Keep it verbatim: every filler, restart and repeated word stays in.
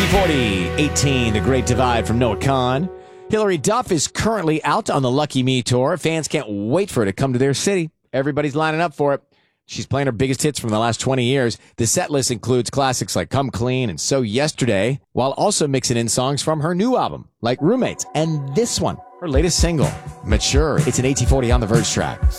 forty, eighteen, The Great Divide from Noah Kahan. Hilary Duff is currently out on the Lucky Me tour. Fans can't wait for her to come to their city. Everybody's lining up for it. She's playing her biggest hits from the last twenty years. The set list includes classics like Come Clean and So Yesterday, while also mixing in songs from her new album, like Roommates, and this one, her latest single, Mature. It's an eighteen forty on the Verge track.